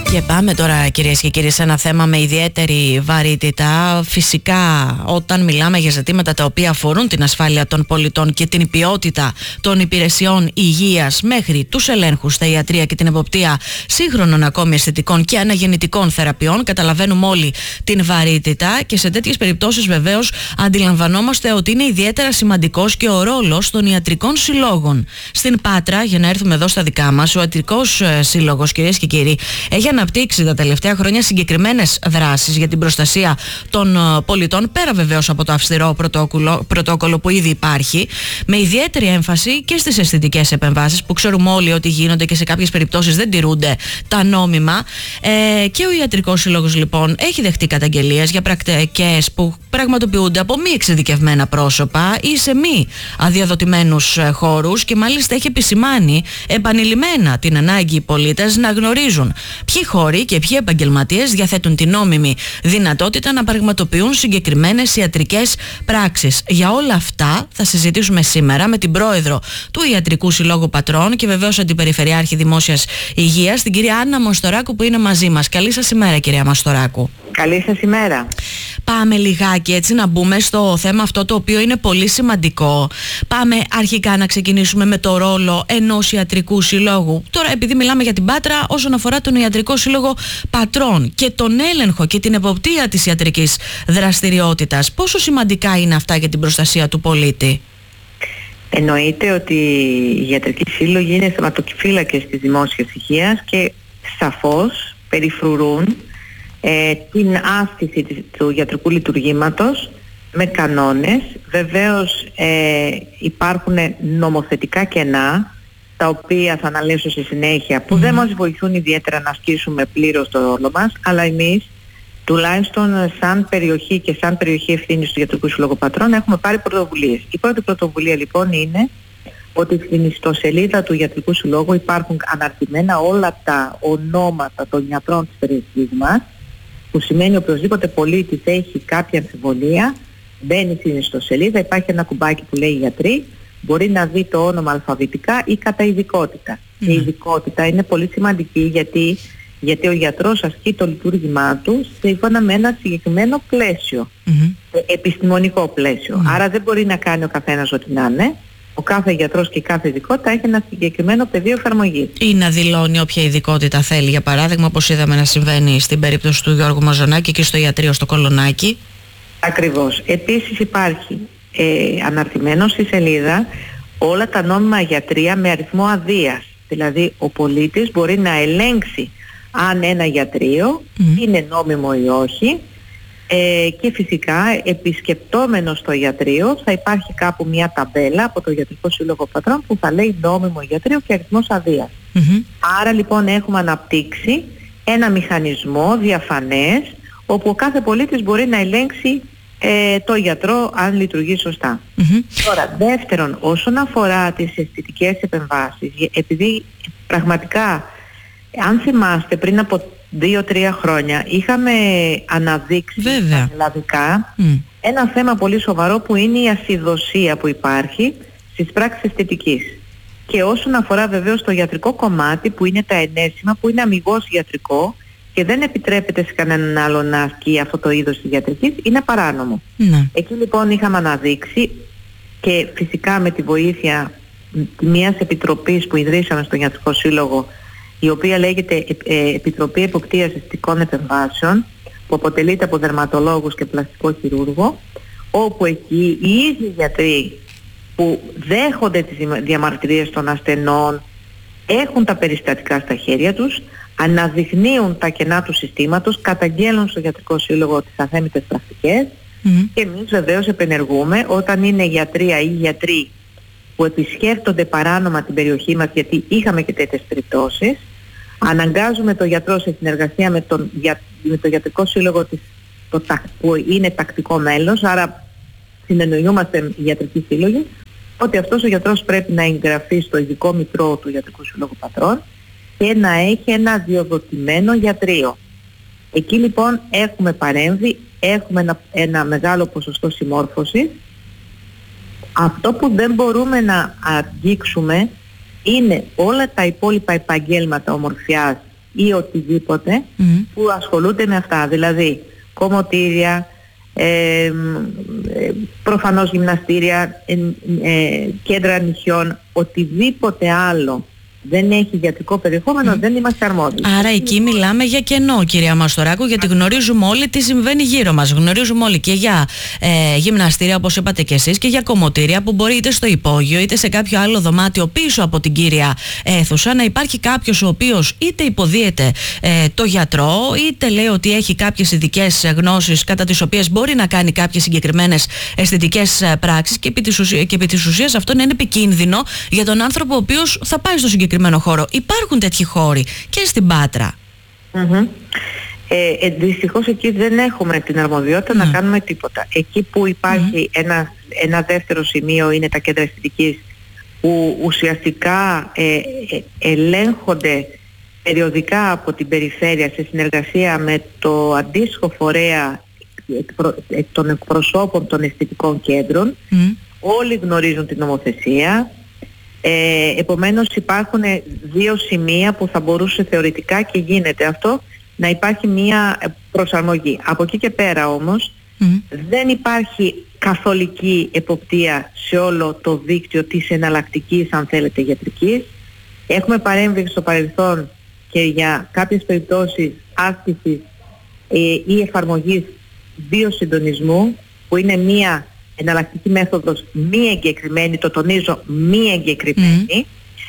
Και πάμε τώρα, κυρίες και κύριοι, σε ένα θέμα με ιδιαίτερη βαρύτητα. Φυσικά, όταν μιλάμε για ζητήματα τα οποία αφορούν την ασφάλεια των πολιτών και την ποιότητα των υπηρεσιών υγείας, μέχρι τους ελέγχους στα ιατρεία και την εποπτεία σύγχρονων ακόμη αισθητικών και αναγεννητικών θεραπείων, καταλαβαίνουμε όλοι την βαρύτητα, και σε τέτοιες περιπτώσεις βεβαίως αντιλαμβανόμαστε ότι είναι ιδιαίτερα σημαντικός και ο ρόλος των ιατρικών συλλόγων. Στην Πάτρα, για να έρθουμε εδώ στα δικά μας, ο Ιατρικός Σύλλογος, κυρίες και κύριοι, έχει αναπτύξει τα τελευταία χρόνια συγκεκριμένες δράσεις για την προστασία των πολιτών, πέρα βεβαίως από το αυστηρό πρωτόκολλο που ήδη υπάρχει, με ιδιαίτερη έμφαση και στις αισθητικές επεμβάσεις, που ξέρουμε όλοι ότι γίνονται και σε κάποιες περιπτώσεις δεν τηρούνται τα νόμιμα. Και ο Ιατρικός Σύλλογος λοιπόν έχει δεχτεί καταγγελίες για πρακτικές που πραγματοποιούνται από μη εξειδικευμένα πρόσωπα ή σε μη αδειοδοτημένους χώρους, και μάλιστα έχει επισημάνει επανειλημμένα την ανάγκη οι πολίτες να γνωρίζουν ποιοι χώροι και ποιοι επαγγελματίες διαθέτουν την νόμιμη δυνατότητα να πραγματοποιούν συγκεκριμένες ιατρικές πράξεις. Για όλα αυτά θα συζητήσουμε σήμερα με την πρόεδρο του Ιατρικού Συλλόγου Πατρών και βεβαίως αντιπεριφερειάρχη Δημόσιας Υγείας, την κυρία Άννα Μαστοράκου, που είναι μαζί μας. Καλή σας ημέρα, κυρία Μαστοράκου. Καλή σας ημέρα. Πάμε λιγάκι έτσι να μπούμε στο θέμα αυτό, το οποίο είναι πολύ σημαντικό. Πάμε αρχικά να ξεκινήσουμε με το ρόλο ενός Ιατρικού Συλλόγου. Τώρα, επειδή μιλάμε για την Πάτρα, όσον αφορά τον Ιατρικό Σύλλογο Πατρών και τον έλεγχο και την εποπτεία της ιατρικής δραστηριότητας, πόσο σημαντικά είναι αυτά για την προστασία του πολίτη? Εννοείται ότι οι ιατρικοί σύλλογοι είναι θεματοφύλακες της δημόσιας υγείας και σαφώς περιφρουρούν την άσκηση του ιατρικού λειτουργήματος με κανόνες. Βεβαίως υπάρχουν νομοθετικά κενά, τα οποία θα αναλύσω στη συνέχεια, που δεν μας βοηθούν ιδιαίτερα να ασκήσουμε πλήρως το ρόλο μας, αλλά εμείς τουλάχιστον σαν περιοχή και σαν περιοχή ευθύνης του Ιατρικού Συλλόγου Πατρών έχουμε πάρει πρωτοβουλίες. Η πρώτη πρωτοβουλία λοιπόν είναι ότι στην ιστοσελίδα του Ιατρικού Συλλόγου υπάρχουν αναρτημένα όλα τα ονόματα των γιατρών της περιοχής μας, που σημαίνει οποιοσδήποτε πολίτης έχει κάποια αμφιβολία, μπαίνει στην ιστοσελίδα, υπάρχει ένα κουμπάκι που λέει γιατροί, μπορεί να δει το όνομα αλφαβητικά ή κατά ειδικότητα. Η ειδικότητα είναι πολύ σημαντική γιατί ο γιατρός ασκεί το λειτουργήμά του σύμφωνα με ένα συγκεκριμένο πλαίσιο, επιστημονικό πλαίσιο. Άρα δεν μπορεί να κάνει ο καθένας ό,τι να είναι. Ο κάθε γιατρός και η κάθε ειδικότητα έχει ένα συγκεκριμένο πεδίο εφαρμογής. Ή να δηλώνει όποια ειδικότητα θέλει, για παράδειγμα, όπως είδαμε να συμβαίνει στην περίπτωση του Γιώργου Μαζονάκη και στο ιατρείο στο Κολονάκι. Ακριβώς. Επίσης υπάρχει αναρτημένο στη σελίδα όλα τα νόμιμα γιατρεία με αριθμό αδείας. Δηλαδή ο πολίτης μπορεί να ελέγξει αν ένα γιατρείο είναι νόμιμο ή όχι, και φυσικά επισκεπτόμενος το ιατρείο θα υπάρχει κάπου μια ταμπέλα από το Ιατρικό Σύλλογο Πατρών που θα λέει νόμιμο ιατρείο και αριθμός αδείας. Άρα λοιπόν έχουμε αναπτύξει ένα μηχανισμό διαφανές, όπου ο κάθε πολίτης μπορεί να ελέγξει το γιατρό αν λειτουργεί σωστά. Τώρα, δεύτερον, όσον αφορά τις αισθητικές επεμβάσεις, επειδή πραγματικά, αν θυμάστε, πριν από 2-3 χρόνια είχαμε αναδείξει ελλαδικά ένα θέμα πολύ σοβαρό, που είναι η ασυδοσία που υπάρχει στις πράξεις αισθητικής. Και όσον αφορά βεβαίως το ιατρικό κομμάτι, που είναι τα ενέσιμα, που είναι αμιγώς ιατρικό και δεν επιτρέπεται σε κανέναν άλλο να ασκεί αυτό το είδος της ιατρικής, είναι παράνομο. Εκεί λοιπόν είχαμε αναδείξει, και φυσικά με τη βοήθεια μιας επιτροπής που ιδρύσαμε στον Ιατρικό Σύλλογο, η οποία λέγεται Επιτροπή Εποπτείας Αισθητικών Επεμβάσεων, που αποτελείται από δερματολόγους και πλαστικό χειρούργο, όπου εκεί οι ίδιοι γιατροί που δέχονται τις διαμαρτυρίες των ασθενών, έχουν τα περιστατικά στα χέρια τους, αναδεικνύουν τα κενά του συστήματος, καταγγέλνουν στο Ιατρικό Σύλλογο τις αθέμητες πρακτικές, και εμείς βεβαίως επενεργούμε όταν είναι γιατρία ή γιατροί που επισκέφτονται παράνομα την περιοχή μας, γιατί είχαμε και τέτοιες περιπτώσεις. Αναγκάζουμε τον γιατρό σε συνεργασία με το Ιατρικό Σύλλογο που είναι τακτικό μέλος, άρα συνεννοούμαστε οι ιατρικοί σύλλογοι, ότι αυτός ο γιατρός πρέπει να εγγραφεί στο ειδικό μητρό του Ιατρικού Συλλόγου Πατρών και να έχει ένα αδειοδοτημένο γιατρείο. Εκεί λοιπόν έχουμε παρέμβει, έχουμε ένα μεγάλο ποσοστό συμμόρφωσης. Αυτό που δεν μπορούμε να αγγίξουμε είναι όλα τα υπόλοιπα επαγγέλματα ομορφιάς ή οτιδήποτε που ασχολούνται με αυτά, δηλαδή κομμωτήρια, προφανώς γυμναστήρια, κέντρα νηχιών, οτιδήποτε άλλο δεν έχει ιατρικό περιεχόμενο, δεν είμαστε αρμόδιοι. Άρα εκεί μιλάμε για κενό, κυρία Μαστοράκου, γιατί γνωρίζουμε όλοι τι συμβαίνει γύρω μας. Γνωρίζουμε όλοι και για γυμναστήρια, όπως είπατε και εσείς, και για κομμωτήρια που μπορεί είτε στο υπόγειο είτε σε κάποιο άλλο δωμάτιο πίσω από την κύρια αίθουσα να υπάρχει κάποιος ο οποίος είτε υποδίεται το γιατρό, είτε λέει ότι έχει κάποιες ειδικές γνώσεις κατά τις οποίες μπορεί να κάνει κάποιες συγκεκριμένες αισθητικές πράξεις, και επί της ουσίας αυτό να είναι επικίνδυνο για τον άνθρωπο ο οποίος θα πάει στο συγκεκριμένο χώρο. Υπάρχουν τέτοιοι χώροι και στην Πάτρα. Δυστυχώς εκεί δεν έχουμε την αρμοδιότητα να κάνουμε τίποτα. Εκεί που υπάρχει ένα δεύτερο σημείο είναι τα κέντρα αισθητικής, που ουσιαστικά ελέγχονται περιοδικά από την περιφέρεια σε συνεργασία με το αντίστοιχο φορέα των εκπροσώπων των αισθητικών κέντρων. Όλοι γνωρίζουν την νομοθεσία. Επομένως υπάρχουν δύο σημεία που θα μπορούσε θεωρητικά, και γίνεται αυτό, να υπάρχει μία προσαρμογή. Από εκεί και πέρα όμως δεν υπάρχει καθολική εποπτεία σε όλο το δίκτυο της εναλλακτικής, αν θέλετε, ιατρικής. Έχουμε παρέμβει στο παρελθόν και για κάποιες περιπτώσεις άσκησης ή εφαρμογής βιοσυντονισμού, που είναι μία εναλλακτική μέθοδος μη εγκεκριμένη, το τονίζω, μη εγκεκριμένη.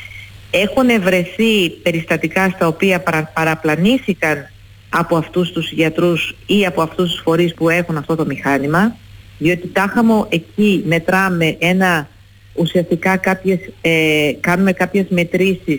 Έχουν βρεθεί περιστατικά στα οποία παραπλανήθηκαν από αυτούς τους γιατρούς ή από αυτούς τους φορείς που έχουν αυτό το μηχάνημα, διότι τάχαμο εκεί μετράμε ουσιαστικά κάνουμε κάποιες μετρήσεις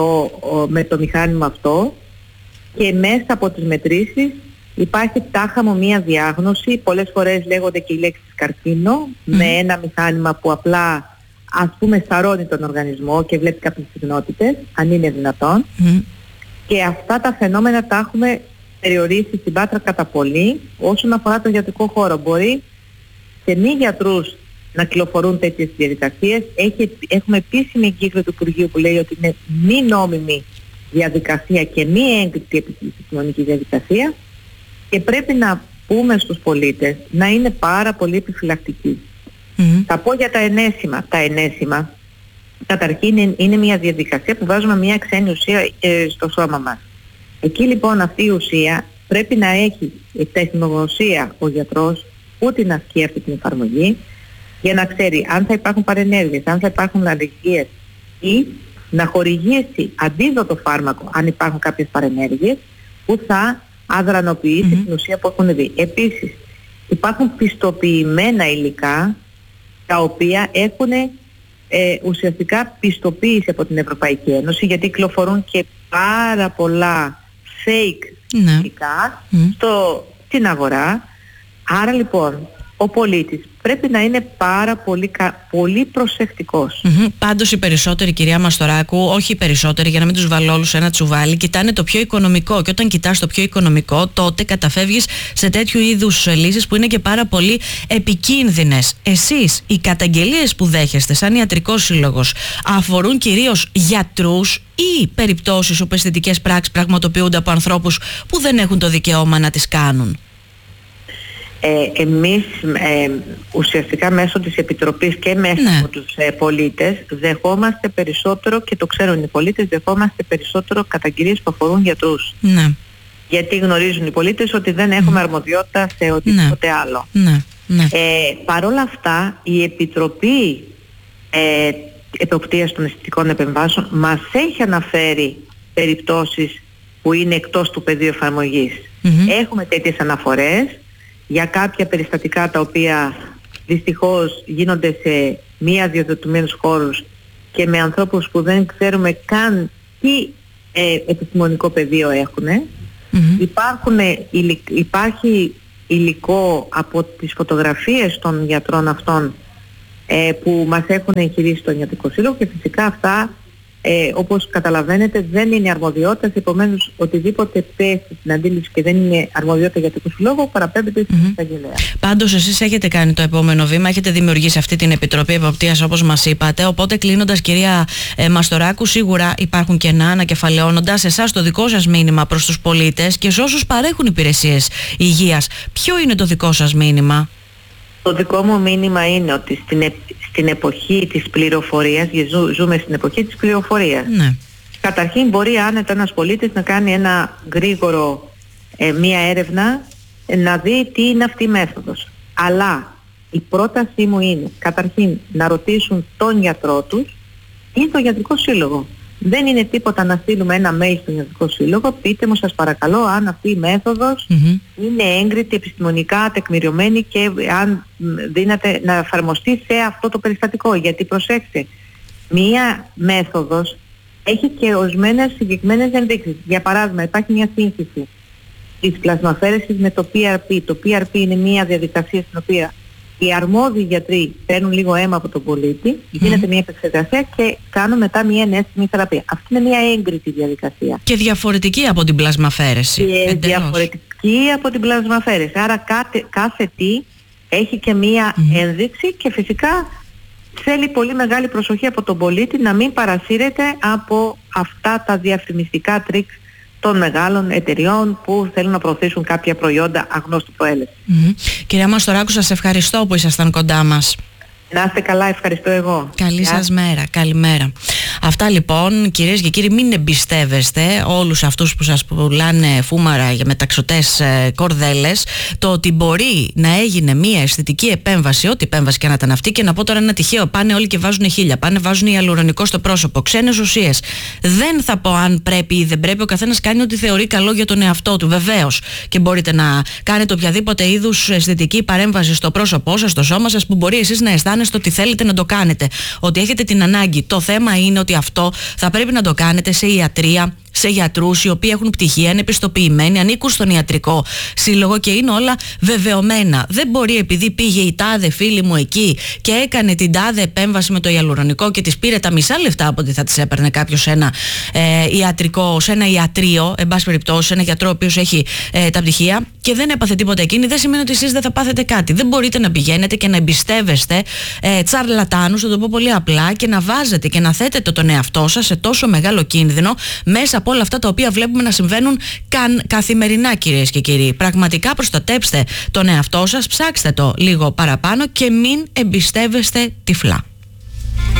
με το μηχάνημα αυτό, και μέσα από τις μετρήσεις υπάρχει τάχαμο μία διάγνωση, πολλές φορές λέγονται και οι λέξεις καρκίνο, με ένα μηχάνημα που απλά, ας πούμε, σαρώνει τον οργανισμό και βλέπει κάποιες συχνότητες, αν είναι δυνατόν. Και αυτά τα φαινόμενα τα έχουμε περιορίσει στην Πάτρα κατά πολύ. Όσον αφορά τον ιατρικό χώρο, μπορεί σε μη γιατρούς να κυκλοφορούν τέτοιες διαδικασίες. Έχουμε επίσημη εγκύκλιο του Υπουργείου που λέει ότι είναι μη νόμιμη διαδικασία και μη έγκριτη επιστημονική διαδικασία, και πρέπει να πούμε στους πολίτες να είναι πάρα πολύ επιφυλακτικοί. Θα πω για τα ενέσιμα. Τα ενέσιμα καταρχήν είναι μια διαδικασία που βάζουμε μια ξένη ουσία στο σώμα μας. Εκεί λοιπόν αυτή η ουσία πρέπει να έχει τεχνογνωσία ο γιατρός που την ασκεί αυτή την εφαρμογή, για να ξέρει αν θα υπάρχουν παρενέργειες, αν θα υπάρχουν αλλεργίες, ή να χορηγήσει αντίδοτο φάρμακο αν υπάρχουν κάποιες παρενέργειες που θα αδρανοποιήσει την ουσία που έχουν δει. Επίσης υπάρχουν πιστοποιημένα υλικά τα οποία έχουν ουσιαστικά πιστοποίηση από την Ευρωπαϊκή Ένωση, γιατί κυκλοφορούν και πάρα πολλά fake υλικά στην αγορά. Άρα λοιπόν ο πολίτης πρέπει να είναι πάρα πολύ προσεκτικός. Πάντως οι περισσότεροι, κυρία Μαστοράκου, όχι οι περισσότεροι, για να μην τους βάλω όλους σε ένα τσουβάλι, κοιτάνε το πιο οικονομικό. Και όταν κοιτάς το πιο οικονομικό, τότε καταφεύγεις σε τέτοιου είδους λύσεις που είναι και πάρα πολύ επικίνδυνες. Εσείς, οι καταγγελίες που δέχεστε σαν ιατρικός σύλλογος αφορούν κυρίως γιατρούς ή περιπτώσεις όπου αισθητικές πράξεις πραγματοποιούνται από ανθρώπους που δεν έχουν το δικαίωμα να τις κάνουν? Εμείς ουσιαστικά μέσω της Επιτροπής και μέσα από τους πολίτες δεχόμαστε περισσότερο, και το ξέρουν οι πολίτες, δεχόμαστε περισσότερο καταγγελίες που αφορούν γιατρούς. Γιατί γνωρίζουν οι πολίτες ότι δεν έχουμε αρμοδιότητα σε οτιδήποτε άλλο. Παρ' όλα αυτά η Επιτροπή Εποπτείας των Αισθητικών Επεμβάσεων μας έχει αναφέρει περιπτώσεις που είναι εκτός του πεδίου εφαρμογής. Έχουμε τέτοιες αναφορές για κάποια περιστατικά τα οποία δυστυχώς γίνονται σε μη αδειοδοτημένους χώρους και με ανθρώπους που δεν ξέρουμε καν τι επιστημονικό πεδίο έχουν. Υπάρχει υλικό από τις φωτογραφίες των γιατρών αυτών που μας έχουν εγχειρήσει στον Ιατρικό Σύλλογο, και φυσικά αυτά όπως καταλαβαίνετε δεν είναι αρμοδιότητα, επομένως οτιδήποτε πέσει στην αντίληψη και δεν είναι αρμοδιότητα γιατρικού συλλόγου παραπέμπεται στην εισαγγελέα. Πάντως εσείς έχετε κάνει το επόμενο βήμα, έχετε δημιουργήσει αυτή την Επιτροπή Εποπτείας όπως μας είπατε, οπότε κλείνοντας κυρία Μαστοράκου, σίγουρα υπάρχουν κενά, ανακεφαλαιώνοντας εσάς το δικό σας μήνυμα προς τους πολίτες και σε όσους παρέχουν υπηρεσίες υγείας. Ποιο είναι το δικό σας μήνυμα? Το δικό μου μήνυμα είναι ότι στην εποχή της πληροφορίας, ζούμε στην εποχή της πληροφορίας. Ναι. Καταρχήν μπορεί άνετα ένας πολίτης να κάνει ένα γρήγορο μία έρευνα, να δει τι είναι αυτή η μέθοδος. Αλλά η πρότασή μου είναι καταρχήν να ρωτήσουν τον γιατρό τους ή τον γιατρικό σύλλογο. Δεν είναι τίποτα να στείλουμε ένα mail στον γιατρικό σύλλογο, πείτε μου σας παρακαλώ αν αυτή η μέθοδος είναι έγκριτη, επιστημονικά τεκμηριωμένη και αν δύναται να εφαρμοστεί σε αυτό το περιστατικό. Γιατί προσέξτε, μία μέθοδος έχει και ορισμένες συγκεκριμένες ενδείξεις. Για παράδειγμα, υπάρχει μια σύγχυση της πλασμαφαίρεσης με το PRP. Το PRP είναι μια διαδικασία στην οποία οι αρμόδιοι γιατροί παίρνουν λίγο αίμα από τον πολίτη, γίνεται μια επεξεργασία και κάνουν μετά μια ενέσιμη θεραπεία. Αυτή είναι μια έγκριτη διαδικασία. Και διαφορετική από την πλασμαφέρεση. Και διαφορετική από την πλασμαφέρεση. Άρα κάθε τι έχει και μια ένδειξη και φυσικά θέλει πολύ μεγάλη προσοχή από τον πολίτη να μην παρασύρεται από αυτά τα διαφημιστικά τριξ των μεγάλων εταιριών που θέλουν να προωθήσουν κάποια προϊόντα αγνώστου προέλευσης. Κυρία Μαστοράκου, σας ευχαριστώ που ήσασταν κοντά μας. Να είστε καλά, ευχαριστώ εγώ. Καλή σας μέρα, καλημέρα. Αυτά λοιπόν, κυρίες και κύριοι, μην εμπιστεύεστε όλους αυτούς που σας πουλάνε φούμαρα για μεταξωτές κορδέλες. Το ότι μπορεί να έγινε μια αισθητική επέμβαση, ό,τι επέμβαση και να ήταν αυτή, και να πω τώρα ένα τυχαίο, πάνε όλοι και βάζουν χίλια, πάνε βάζουν ιαλουρονικό στο πρόσωπο, ξένες ουσίες. Δεν θα πω αν πρέπει ή δεν πρέπει, ο καθένας κάνει ό,τι θεωρεί καλό για τον εαυτό του, βεβαίως. Και μπορείτε να κάνετε οποιαδήποτε είδους αισθητική παρέμβαση στο πρόσωπό σας, στο σώμα σας, που μπορεί εσείς να αισθάνεστε ότι θέλετε να το κάνετε, ότι έχετε την ανάγκη. Το θέμα είναι ότι αυτό θα πρέπει να το κάνετε σε ιατρία, σε γιατρούς οι οποίοι έχουν πτυχία, είναι επιστοποιημένοι, ανήκουν στον ιατρικό σύλλογο και είναι όλα βεβαιωμένα. Δεν μπορεί επειδή πήγε η τάδε φίλη μου εκεί και έκανε την τάδε επέμβαση με το ιαλουρονικό και της πήρε τα μισά λεφτά από ότι θα της έπαιρνε κάποιος ένα ιατρικό, σε ένα ιατρείο, εν πάση περιπτώσει, σε ένα γιατρό ο οποίος έχει τα πτυχία και δεν έπαθε τίποτα εκείνη, δεν σημαίνει ότι εσείς δεν θα πάθετε κάτι. Δεν μπορείτε να πηγαίνετε και να εμπιστεύεστε τσαρλατάνους, θα το πω πολύ απλά, και να βάζετε και να θέτετε τον εαυτό σας σε τόσο μεγάλο κίνδυνο μέσα από όλα αυτά τα οποία βλέπουμε να συμβαίνουν καθημερινά, κυρίες και κύριοι. Πραγματικά προστατέψτε τον εαυτό σας, ψάξτε το λίγο παραπάνω και μην εμπιστεύεστε τυφλά.